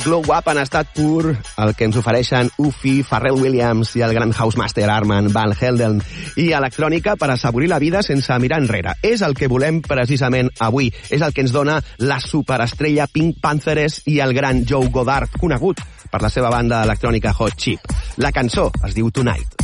Glow Up en estat pur, el que ens ofereixen Uffy, Pharrell Williams i el gran housemaster Armand Van Helden, i electrònica per assaborir la vida sense mirar enrere. És el que volem precisament avui. És el que ens dona la superestrella Pink Panthers i el gran Joe Goddard, conegut per la seva banda electrònica Hot Chip. La cançó es diu Tonight.